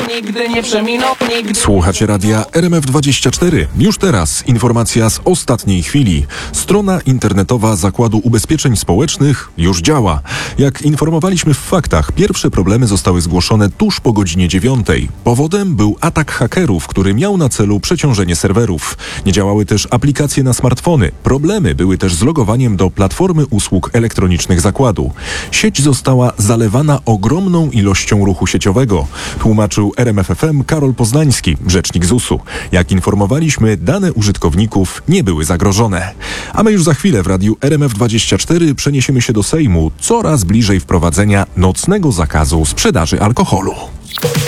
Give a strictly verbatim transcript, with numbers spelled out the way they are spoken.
nigdy nie przeminął, nigdy. Słuchacie radia R M F dwadzieścia cztery. Już teraz informacja z ostatniej chwili. Strona internetowa Zakładu Ubezpieczeń Społecznych już działa. Jak informowaliśmy w faktach, pierwsze problemy zostały zgłoszone tuż po godzinie dziewiątej. Powodem był atak hakerów, który miał na celu przeciążenie serwerów. Nie działały też aplikacje na smartfony. Problemy były też z logowaniem do platformy usług elektronicznych zakładu. Sieć została zalewana ogromną ilością ruchu sieciowego, tłumaczył R M F F M Karol Poznański, rzecznik zusu. Jak informowaliśmy, dane użytkowników nie były zagrożone. A my już za chwilę w radiu R M F dwadzieścia cztery przeniesiemy się do Sejmu, coraz bliżej wprowadzenia nocnego zakazu sprzedaży alkoholu.